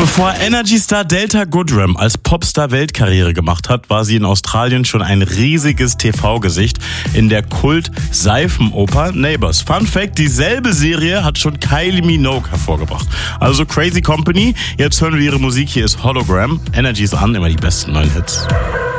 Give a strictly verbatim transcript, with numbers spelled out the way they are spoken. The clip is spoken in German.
Bevor Energy-Star Delta Goodrem als Popstar Weltkarriere gemacht hat, war sie in Australien schon ein riesiges T V-Gesicht in der Kult-Seifenoper Neighbours. Fun Fact, dieselbe Serie hat schon Kylie Minogue hervorgebracht. Also Crazy Company, jetzt hören wir ihre Musik, hier ist Hologram. Energy ist an, immer die besten neuen Hits.